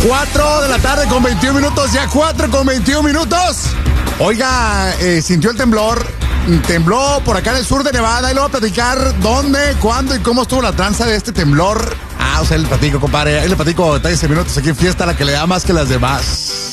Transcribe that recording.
4 de la tarde con 21 minutos, ya 4 con 21 minutos. Oiga, sintió el temblor, tembló por acá en el sur de Nevada y luego a platicar dónde, cuándo y cómo estuvo la tranza de este temblor. O sea, le platico, compadre, ahí le platico detalles en minutos aquí en Fiesta, la que le da más que las demás.